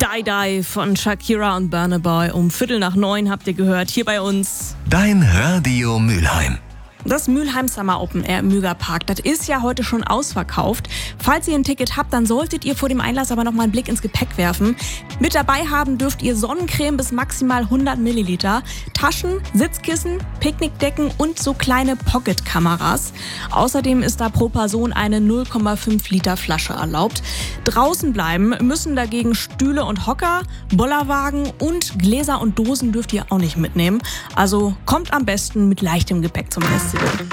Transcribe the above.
Die Die von Shakira und Burna Boy. Um 8:45 habt ihr gehört, hier bei uns. Dein Radio Mülheim. Das Mülheim Summer Open Air im Mügerpark, das ist ja heute schon ausverkauft. Falls ihr ein Ticket habt, dann solltet ihr vor dem Einlass aber noch mal einen Blick ins Gepäck werfen. Mit dabei haben dürft ihr Sonnencreme bis maximal 100 Milliliter, Taschen, Sitzkissen, Picknickdecken und so kleine Pocket-Kameras. Außerdem ist da pro Person eine 0,5 Liter Flasche erlaubt. Draußen bleiben müssen dagegen Stühle und Hocker, Bollerwagen und Gläser und Dosen dürft ihr auch nicht mitnehmen. Also kommt am besten mit leichtem Gepäck zum Festival.